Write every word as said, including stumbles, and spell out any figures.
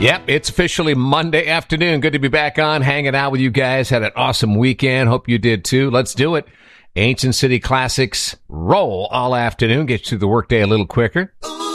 Yep, it's officially Monday afternoon. Good to be back on, hanging out with you guys. Had an awesome weekend. Hope you did too. Let's do it. Ancient City Classics roll all afternoon. Get you through the workday a little quicker.